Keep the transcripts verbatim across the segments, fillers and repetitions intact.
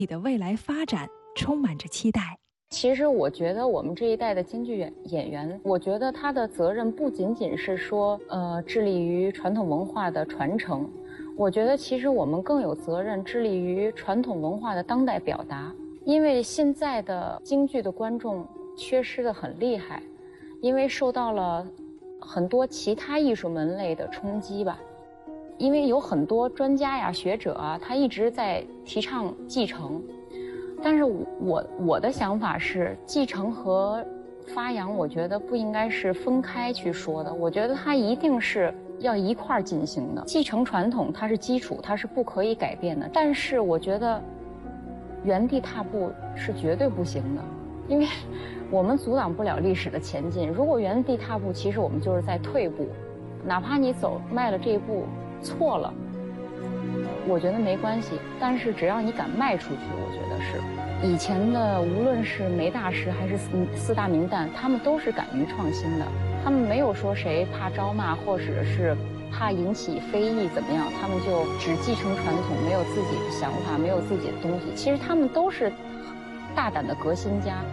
你的未来发展充满着期待。 其实我觉得我们这一代的京剧演演员，我觉得他的责任不仅仅是说，呃，致力于传统文化的传承，我觉得其实我们更有责任致力于传统文化的当代表达。因为现在的京剧的观众缺失得很厉害，因为受到了很多其他艺术门类的冲击吧。因为有很多专家呀、学者啊，他一直在提倡继承。但是我我的想法是，继承和发扬，我觉得不应该是分开去说的。我觉得它一定是要一块儿进行的。继承传统它是基础，它是不可以改变的。但是我觉得原地踏步是绝对不行的，因为我们阻挡不了历史的前进。如果原地踏步，其实我们就是在退步。哪怕你走迈了这一步错了，我觉得没关系，但是只要你敢迈出去，我觉得是。以前的无论是梅大师还是四四大名旦，他们都是敢于创新的，他们没有说谁怕招骂或者是怕引起非议怎么样，他们就只继承传统，没有自己的想法，没有自己的东西。其实他们都是大胆的革新家。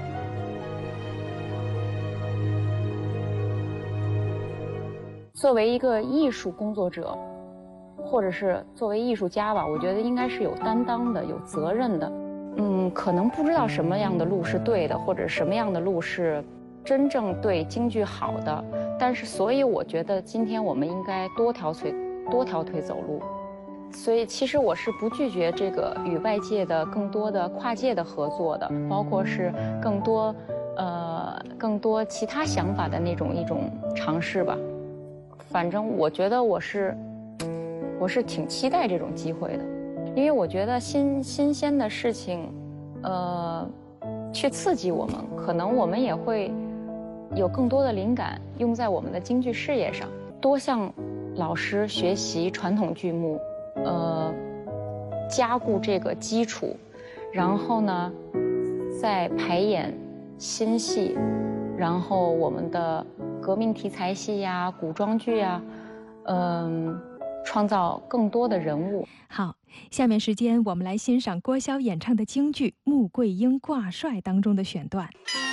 作为一个艺术工作者，或者是作为艺术家吧，我觉得应该是有担当的、有责任的。嗯，可能不知道什么样的路是对的，或者什么样的路是真正对京剧好的。但是，所以我觉得今天我们应该多条腿、多条腿走路。所以，其实我是不拒绝这个与外界的更多的跨界的合作的，包括是更多呃更多其他想法的那种一种尝试吧。反正我觉得我是。我是挺期待这种机会的，因为我觉得新新鲜的事情，呃，去刺激我们，可能我们也会有更多的灵感用在我们的京剧事业上。多向老师学习传统剧目，呃，加固这个基础，然后呢，再排演新戏，然后我们的革命题材戏呀、古装剧呀，嗯、呃。创造更多的人物。 好，下面时间我们来欣赏郭霄演唱的京剧《穆桂英挂帅》当中的选段。